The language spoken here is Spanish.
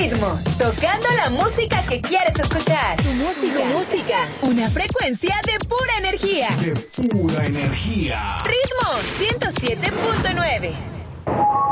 ritmo, tocando la música que quieres escuchar. Tu música. Una frecuencia de pura energía. De pura energía. Ritmo 107.9.